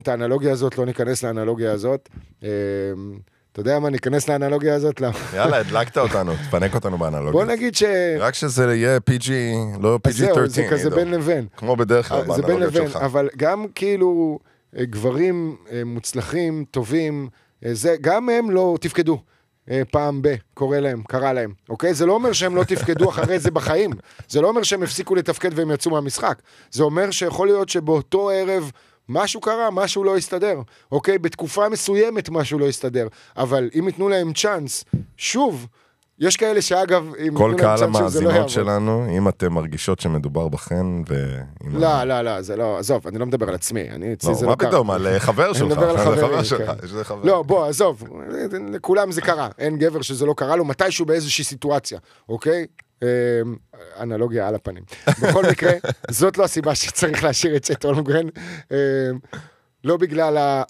את האנלוגיה הזאת, לא ניכנס לאנלוגיה הזאת. אתה יודע מה, ניכנס לאנלוגיה הזאת? יאללה, הדלקת אותנו, תפנק אותנו באנלוגיה. בוא נגיד רק שזה יהיה PG, לא PG-13. זהו, זה כזה בין לבין. כמו בדרך כלל באנלוגיות שלך. אבל גם כאילו גברים מוצלחים, טובים, גם הם לא תפקדו. פעם קרה להם, אוקיי? זה לא אומר שהם לא תפקדו אחרי זה בחיים. זה לא אומר שהם הפסיקו לתפקד והם יצאו מהמשחק. זה אומר שיכול להיות שבאותו ערב משהו קרה, משהו לא הסתדר. אוקיי? בתקופה מסוימת משהו לא הסתדר. אבל אם ייתנו להם צ'אנס, שוב, יש כאלה שאגב, כל קהל המאזינות שלנו, אם אתם מרגישות שמדובר בכן, לא, זה לא, עזוב, אני לא מדבר על עצמי, מה פתאום, על חבר שלך, לא, בוא, עזוב, לכולם זה קרה, אין גבר שזה לא קרה לו, מתישהו באיזושהי סיטואציה, אוקיי? אנלוגיה על הפנים. בכל מקרה, זאת לא הסיבה שצריך להשאיר את צ'ט הולמגרן, לא בגלל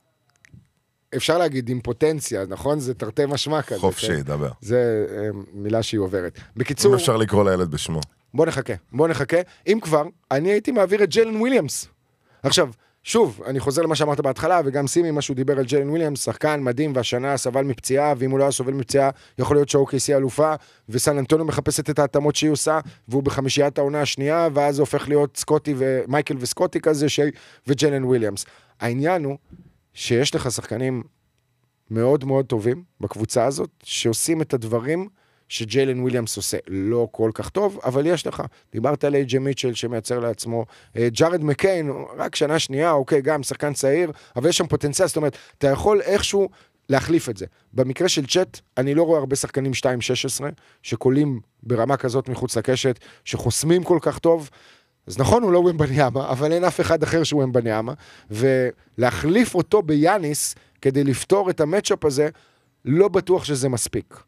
אפשר להגיד אימפוטנציה, נכון? זה תרתי משמע כזה. חופשי, דבר. זה מילה שהיא עוברת. בקיצור... אם אפשר לקרוא לילד בשמו. בוא נחכה. אם כבר, אני הייתי מעביר את ג'יילן וויליאמס. עכשיו, שוב, אני חוזר למה שאמרת בהתחלה, וגם שימי משהו דיבר על ג'יילן וויליאמס, שחקן מדהים, והשנה סבל מפציעה, ואם הוא לא היה סובל מפציעה, יכול להיות שאוקייסי אלופה, וסן אנטוניו מחפשת את ההתאמות שהיא עושה, והוא בחמישיית העונה השנייה, ואז זה הופך להיות סקוטי ומייקל וסקוטי כזה, וג'יילן וויליאמס. העניין הוא שיש לך שחקנים מאוד מאוד טובים בקבוצה הזאת, שעושים את הדברים שג'יילן וויליאמס עושה. לא כל כך טוב, אבל יש לך. דיברת על איי.ג'יי מיטשל שמייצר לעצמו. ג'ארד מקיין, רק שנה שנייה, אוקיי, גם שחקן צעיר, אבל יש שם פוטנציאל, זאת אומרת, אתה יכול איכשהו להחליף את זה. במקרה של צ'אט, אני לא רואה הרבה שחקנים 2-16, שקולים ברמה כזאת מחוץ לקשת, שחוסמים כל כך טוב, אז נכון, הוא לא ומבניאמה, אבל אין אף אחד אחר שהוא ומבניאמה, ולהחליף אותו ביאניס, כדי לפתור את המאצ'אפ הזה, לא בטוח שזה מספיק.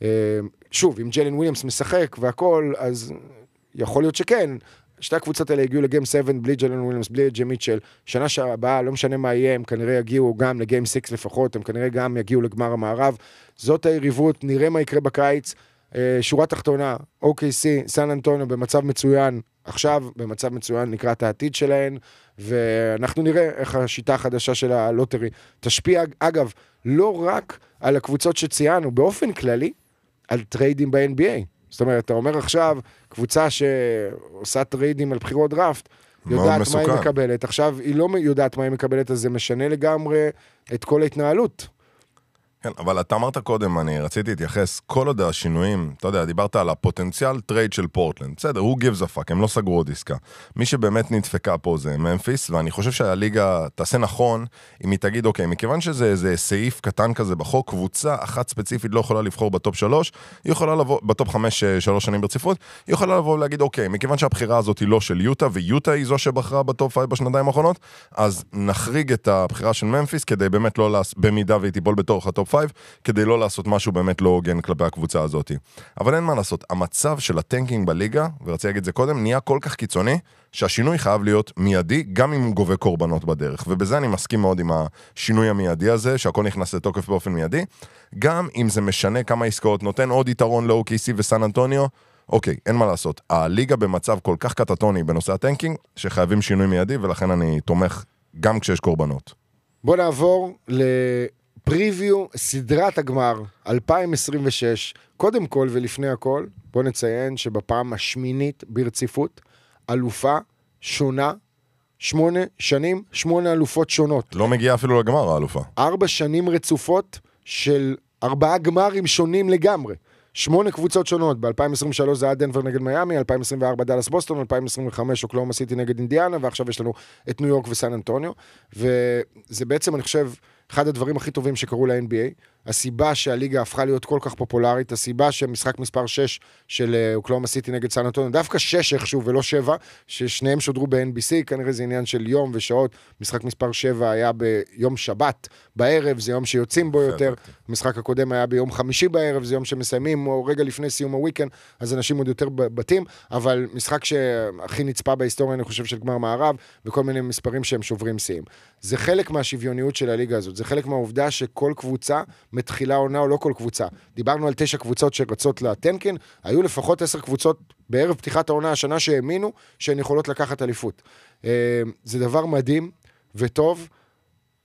שוב, אם ג'יילן וויליאמס משחק והכל, אז יכול להיות שכן. שתי הקבוצות האלה הגיעו לגיים 7 בלי ג'יילן וויליאמס, בלי איי.ג'יי מיטשל. שנה שהבאה, לא משנה מה יהיה, הם כנראה יגיעו גם לגיים 6 לפחות, הם כנראה גם יגיעו לגמר המערב. זאת היריבות, נראה מה יקרה בקיץ. שורה תחתונה, OKC, סן אנטוניו במצב מצוין, עכשיו במצב מצוין לקראת העתיד שלהן, ואנחנו נראה איך השיטה החדשה של הלוטרי תשפיע, אגב, לא רק על הקבוצות שציינו, באופן כללי, על טריידים ב-NBA. זאת אומרת, אתה אומר עכשיו, קבוצה שעושה טריידים על בחירות דראפט, יודעת מה היא מקבלת, עכשיו היא לא יודעת מה היא מקבלת, אז זה משנה לגמרי את כל ההתנהלות. כן, אבל אתה אמרת קודם, אני רציתי להתייחס, כל עוד השינויים, אתה יודע, דיברת על הפוטנציאל טרייד של פורטלנד, בסדר, הוא gives a fuck, הם לא סגרו עוד עסקה. מי שבאמת נדפקה פה זה ממפיס, ואני חושב שהליגה תעשה נכון, אם היא תגיד, אוקיי, מכיוון שזה איזה סעיף קטן כזה בחוק, קבוצה אחת ספציפית לא יכולה לבחור בטופ 3, היא יכולה לבוא, בטופ 5, 3 שנים ברציפות, היא יכולה לבוא ולהגיד, אוקיי, מכיוון שהבחירה הזאת היא לא של יוטה, ויוטה היא זו שבחרה בטופ 5 בשנתיים האחרונות, אז נחריג את הבחירה של ממפיס, כדי באמת לא במידה והיא תיפול בתוך הטופ 5, כדי לא לעשות משהו באמת לא הוגן כלפי הקבוצה הזאת. אבל אין מה לעשות, המצב של הטנקינג בליגה, ורציתי להגיד את זה קודם, נהיה כל כך קיצוני, שהשינוי חייב להיות מיידי, גם אם הוא גובה קורבנות בדרך. ובזה אני מסכים מאוד עם השינוי המיידי הזה, שהכל נכנס לתוקף באופן מיידי, גם אם זה משנה כמה עסקאות, נותן עוד יתרון ל-OKC וסן אנטוניו, אוקיי, אין מה לעשות. הליגה במצב כל כך קטטוני בנושא הטנקינג, שחייבים שינוי מיידי, ולכן אני תומך גם כשיש קורבנות. בוא נעבור פריוויו, סדרת הגמר 2026, קודם כל ולפני הכל, בוא נציין שבפעם השמינית ברציפות, אלופה שונה, 8 שנים, 8 אלופות שונות. לא מגיע אפילו לגמר האלופה. 4 שנים רצופות של 4 גמרים שונים לגמרי. 8 קבוצות שונות, ב-2023 זה היה דנבר נגד מיאמי, 2024 דלס בוסטון, 2025 אוקלהומה סיטי נגד אינדיאנה, ועכשיו יש לנו את ניו יורק וסן אנטוניו, וזה בעצם, אני חושב, אחד הדברים הכי טובים שקרו ל-NBA, הסיבה שהליגה הפכה להיות כל כך פופולרית, הסיבה שמשחק מספר 6 של אוקלהומה סיטי נגד סן אנטוניו, דווקא 6 איכשהו ולא 7, ששניהם שודרו ב-NBC, כנראה זה עניין של יום ושעות, משחק מספר 7 היה ביום שבת בערב, זה יום שיוצאים בו יותר, המשחק הקודם היה ביום חמישי בערב, זה יום שמסיימים, או רגע לפני סיום הוויקנד, אז אנשים עוד יותר בתים, אבל משחק שהכי נצפה בהיסטוריה, אני חושב, של גמר מערב, וכל מיני מספרים שהם שוברים שיאים. זה חלק מהשוויוניות של הליגה הזאת, זה חלק מהעובדה שכל קבוצה מתחילה עונה או לא כל קבוצה. דיברנו על 9 קבוצות שרצות לטנקין, היו לפחות 10 קבוצות בערב פתיחת העונה השנה שהאמינו שהן יכולות לקחת אליפות. זה דבר מדהים וטוב,